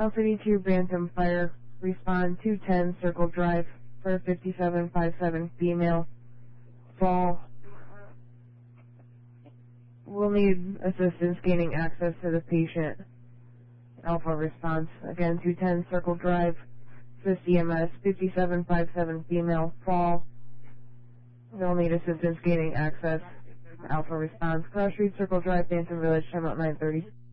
Alpha D2 Bantam Fire, respond 210 Circle Drive for 5757 female. Fall. We'll need assistance gaining access to the patient. Alpha response. Again, 210 Circle Drive, CMS 5757 female. Fall. We'll need assistance gaining access. Alpha response. Cross Street Circle Drive, Bantam Village, time out 9:30.